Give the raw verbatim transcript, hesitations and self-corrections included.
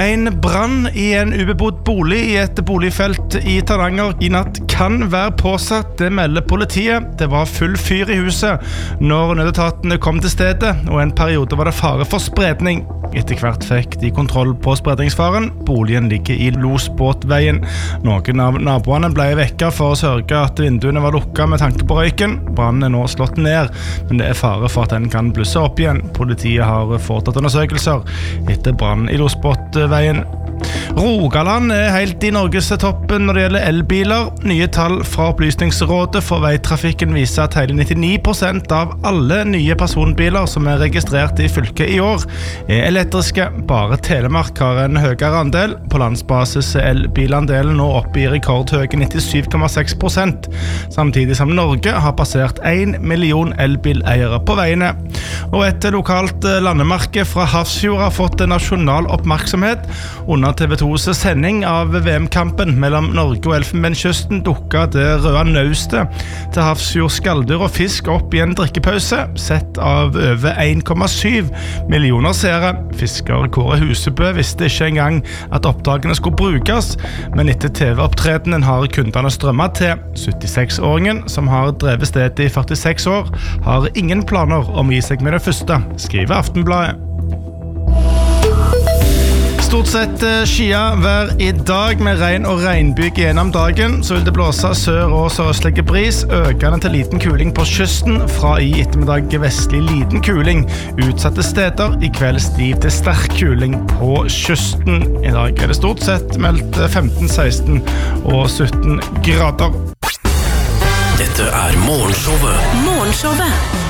En brann i en ubebodd bolig i et boligfelt i Tananger i natt kan være påsatt, det melder politiet. Det var full fyr i huset når nødetatene kom til stedet, og en periode var det fare for spredning. Etter hvert fikk de kontroll på spredningsfaren. Boligen ligger i Losbåtveien. Noen av naboene ble vekket for å sørge at vinduene var lukket med tanke på røyken. Brannen er nå slått ned, men det er fare for at den kan blusse opp igjen. Politiet har foretatt undersøkelser etter brannen i Losbåtveien. Rogaland er helt i Norges toppen når det gjelder elbiler. Nye tall fra Opplysningsrådet for veitrafikken viser at hele nittini prosent av alle nye personbiler som er registrert i fylket i år er elektriske. Bare Telemark har en høyere andel. På landsbasis er elbilandelen nå oppe i rekordhøye nittisju komma seks prosent, samtidig som Norge har passert en million elbileiere på veiene. Og et lokalt landemerke fra Hafrsfjord har fått nasjonal oppmerksomhet. Under T V to's sending av V M-kampen mellom Norge og Elfenbenskysten dukket det røde naustet til Hafrsfjord skalldyr og fisk opp i en drikkepause, sett av over en komma syv millioner seere. Fisker Kåre Husebø visste ikke engang at opptakene skulle brukes, men etter T V-opptredenen har kundene strømmet til. syttiseks-åringen, som har drevet stedet i førtiseks år, har ingen planer om å gi seg med det første, skriver Aftenbladet. Stort sett skia vær i dag med regn og regnbyg gjennom dagen. Så vil det blåse sør- og sørøstlige bris, økende til liten kuling på kysten. Fra i ettermiddag vestlig liten kuling utsatte steder. I kveld stiv til sterk kuling på kysten. I dag er det stort sett meldt femten, seksten og sytten grader. Dette er Morgenshowet. Morgenshowet.